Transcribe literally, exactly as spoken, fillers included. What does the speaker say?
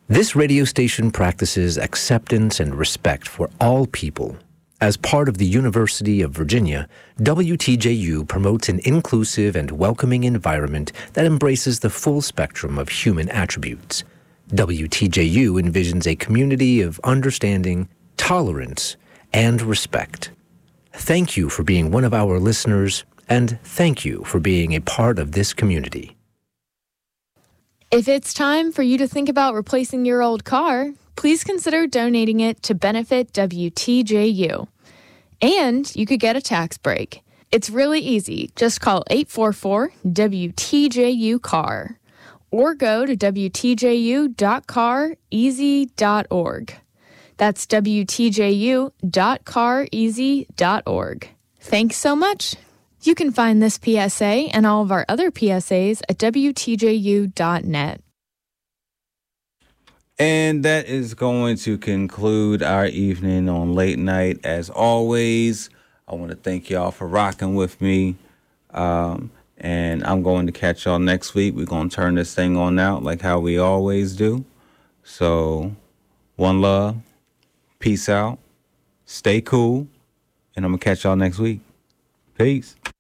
This radio station practices acceptance and respect for all people. As part of the University of Virginia, W T J U promotes an inclusive and welcoming environment that embraces the full spectrum of human attributes. W T J U envisions a community of understanding, tolerance, and respect. Thank you for being one of our listeners, and thank you for being a part of this community. If it's time for you to think about replacing your old car, please consider donating it to benefit W T J U. And you could get a tax break. It's really easy. Just call eight four four W T J U car or go to W T J U dot car easy dot org. That's W T J U dot car easy dot org. Thanks so much. You can find this P S A and all of our other P S As at W T J U dot net. And that is going to conclude our evening on Late Night. As always, I want to thank y'all for rocking with me. Um, and I'm going to catch y'all next week. We're going to turn this thing on out like how we always do. So, one love, peace out, stay cool, and I'm going to catch y'all next week. Peace.